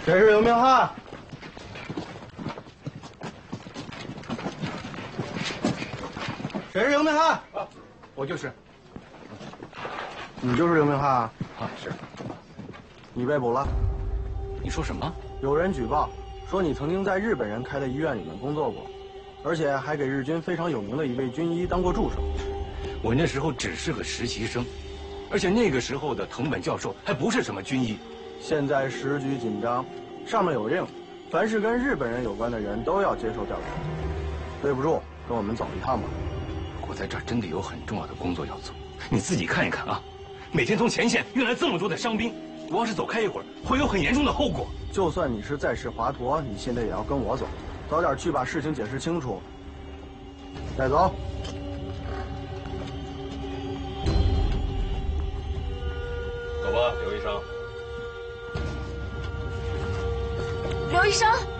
谁是刘明翰？谁是刘明翰？ 啊，我就是。 你就是刘明翰啊？ 啊，是。 你被捕了。 你说什么？ 有人举报说你曾经在日本人开的医院里面工作过，而且还给日军非常有名的一位军医当过助手。 我那时候只是个实习生，而且那个时候的藤本教授还不是什么军医。 现在时局紧张，上面有令，凡是跟日本人有关的人都要接受调查。对不住，跟我们走一趟吧。 我在这儿真的有很重要的工作要做，你自己看一看啊。每天从前线运来这么多的伤兵，我要是走开一会儿，会有很严重的后果。 就算你是在世华佗，你现在也要跟我走，早点去把事情解释清楚。带走。 走吧，刘医生。 刘医生。